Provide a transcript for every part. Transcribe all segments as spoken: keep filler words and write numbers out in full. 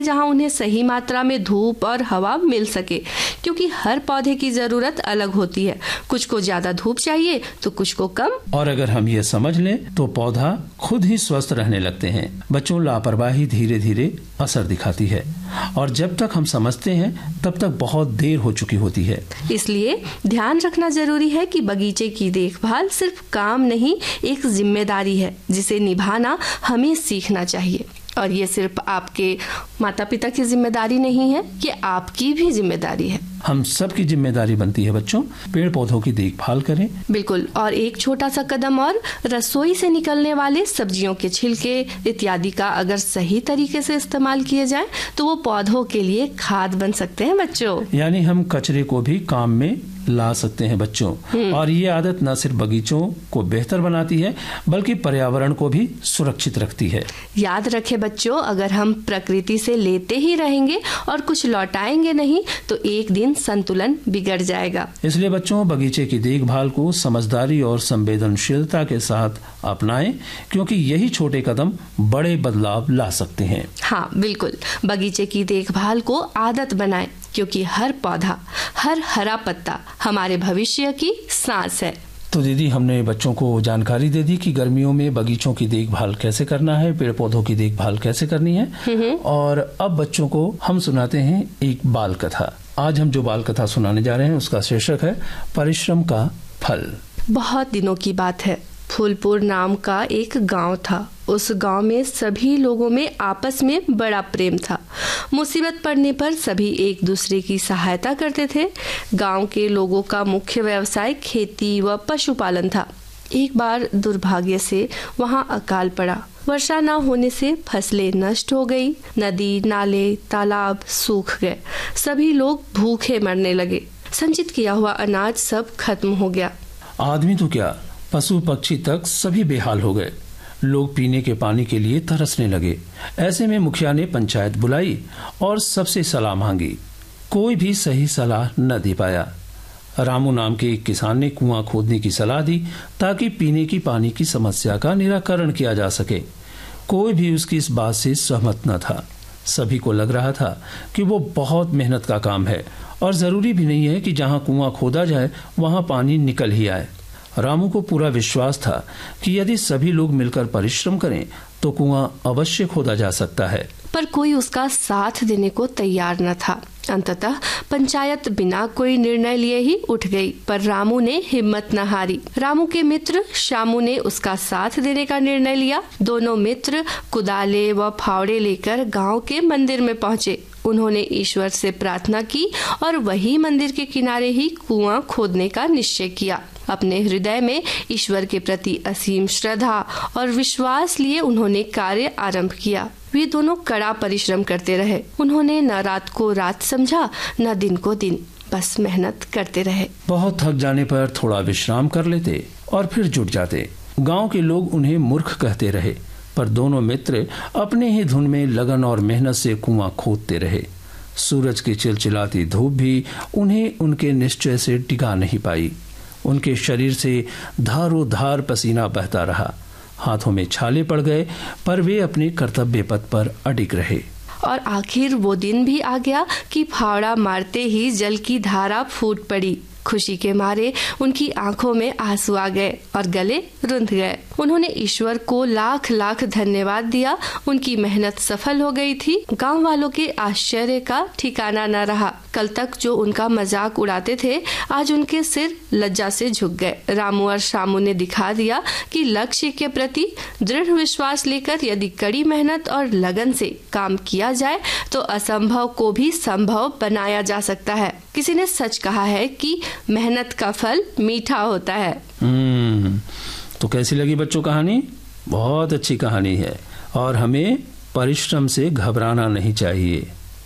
जहां उन्हें सही मात्रा में धूप और हवा मिल सके, क्योंकि हर पौधे की जरूरत अलग होती है। कुछ को ज्यादा धूप चाहिए तो कुछ को कम। और अगर हम ये समझ लें तो पौधा खुद ही स्वस्थ रहने लगते हैं। बच्चों, लापरवाही धीरे धीरे असर दिखाती है और जब तक हम समझते हैं तब तक बहुत देर हो चुकी होती है। इसलिए ध्यान रखना जरूरी है कि बगीचे की देखभाल सिर्फ काम नहीं, एक जिम्मेदारी है जिसे निभाना हमें सीखना चाहिए। और ये सिर्फ आपके माता पिता की जिम्मेदारी नहीं है, ये आपकी भी जिम्मेदारी है। हम सब की जिम्मेदारी बनती है बच्चों, पेड़ पौधों की देखभाल करें। बिल्कुल। और एक छोटा सा कदम और, रसोई से निकलने वाले सब्जियों के छिलके इत्यादि का अगर सही तरीके से इस्तेमाल किए जाए तो वो पौधों के लिए खाद बन सकते हैं बच्चों। यानी हम कचरे को भी काम में ला सकते हैं बच्चों। और ये आदत न सिर्फ बगीचों को बेहतर बनाती है बल्कि पर्यावरण को भी सुरक्षित रखती है। याद रखें बच्चों, अगर हम प्रकृति से लेते ही रहेंगे और कुछ लौटाएंगे नहीं तो एक दिन संतुलन बिगड़ जाएगा। इसलिए बच्चों, बगीचे की देखभाल को समझदारी और संवेदनशीलता के साथ अपनाएं, क्योंकि यही छोटे कदम बड़े बदलाव ला सकते हैं। हाँ बिल्कुल, बगीचे की देखभाल को आदत बनाएं, क्योंकि हर पौधा, हर हरा पत्ता हमारे भविष्य की सांस है। तो दीदी, हमने बच्चों को जानकारी दे दी कि गर्मियों में बगीचों की देखभाल कैसे करना है, पेड़ पौधों की देखभाल कैसे करनी है। और अब बच्चों को हम सुनाते हैं एक बाल कथा। आज हम जो बाल कथा सुनाने जा रहे हैं उसका शीर्षक है परिश्रम का फल। बहुत दिनों की बात है, फूलपुर नाम का एक गांव था। उस गांव में सभी लोगों में आपस में बड़ा प्रेम था। मुसीबत पड़ने पर सभी एक दूसरे की सहायता करते थे। गांव के लोगों का मुख्य व्यवसाय खेती व पशुपालन था। एक बार दुर्भाग्य से वहां अकाल पड़ा। वर्षा न होने से फसलें नष्ट हो गई। नदी, नाले, तालाब सूख गए। सभी लोग भूखे मरने लगे। संचित किया हुआ अनाज सब खत्म हो गया। आदमी तो क्या, पशु पक्षी तक सभी बेहाल हो गए। लोग पीने के पानी के लिए तरसने लगे। ऐसे में मुखिया ने पंचायत बुलाई और सबसे सलाह मांगी। कोई भी सही सलाह न दे पाया। रामू नाम के एक किसान ने कुआं खोदने की सलाह दी ताकि पीने की पानी की समस्या का निराकरण किया जा सके। कोई भी उसकी इस बात से सहमत न था। सभी को लग रहा था कि वो बहुत मेहनत का काम है और जरूरी भी नहीं है कि जहां कुआं खोदा जाए वहां पानी निकल ही आए। रामू को पूरा विश्वास था कि यदि सभी लोग मिलकर परिश्रम करें तो कुआं अवश्य खोदा जा सकता है। पर कोई उसका साथ देने को तैयार न था। अंततः पंचायत बिना कोई निर्णय लिए ही उठ गई, पर रामू ने हिम्मत न हारी। रामू के मित्र शामू ने उसका साथ देने का निर्णय लिया। दोनों मित्र कुदाले व फावड़े लेकर गांव के मंदिर में पहुंचे। उन्होंने ईश्वर से प्रार्थना की और वही मंदिर के किनारे ही कुआं खोदने का निश्चय किया। अपने हृदय में ईश्वर के प्रति असीम श्रद्धा और विश्वास लिए उन्होंने कार्य आरंभ किया। वे दोनों कड़ा परिश्रम करते रहे। उन्होंने न रात को रात समझा, न दिन को दिन, बस मेहनत करते रहे। बहुत थक जाने पर थोड़ा विश्राम कर लेते और फिर जुट जाते। गांव के लोग उन्हें मूर्ख कहते रहे, पर दोनों मित्र अपने ही धुन में लगन और मेहनत से कुआं खोदते रहे। सूरज की चिलचिलाती धूप भी उन्हें उनके निश्चय से टिका नहीं पाई। उनके शरीर से धारो धार पसीना बहता रहा। हाथों में छाले पड़ गए, पर वे अपने कर्तव्य पथ पर अडिग रहे। और आखिर वो दिन भी आ गया कि फावड़ा मारते ही जल की धारा फूट पड़ी। खुशी के मारे उनकी आंखों में आंसू आ गए और गले रुंध गए। उन्होंने ईश्वर को लाख लाख धन्यवाद दिया। उनकी मेहनत सफल हो गई थी। गांव वालों के आश्चर्य का ठिकाना न रहा। कल तक जो उनका मजाक उड़ाते थे, आज उनके सिर लज्जा से झुक गए। रामू और शामू ने दिखा दिया कि लक्ष्य के प्रति दृढ़ विश्वास लेकर यदि कड़ी मेहनत और लगन से काम किया जाए तो असंभव को भी संभव बनाया जा सकता है। किसी ने सच कहा है कि मेहनत का फल मीठा होता है। हम्म, तो कैसी लगी बच्चों कहानी? बहुत अच्छी कहानी है और हमें परिश्रम से घबराना नहीं चाहिए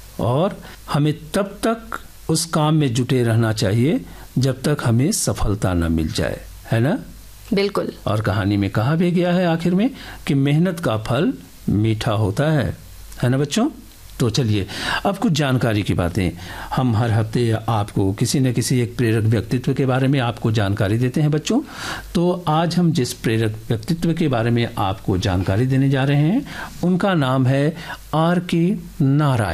और हमें तब तक उस काम में जुटे रहना चाहिए जब तक हमें सफलता न मिल जाए, है ना? बिल्कुल। और कहानी में कहा भी गया है आखिर में कि मेहनत का फल मीठा होता है, है ना बच्चों? तो चलिए अब कुछ जानकारी की बातें। हम हर हफ्ते आपको किसी न किसी एक प्रेरक व्यक्तित्व के बारे में आपको जानकारी देते हैं बच्चों। तो आज हम जिस प्रेरक व्यक्तित्व के बारे में आपको जानकारी देने जा रहे हैं उनका नाम है आर के नारायण।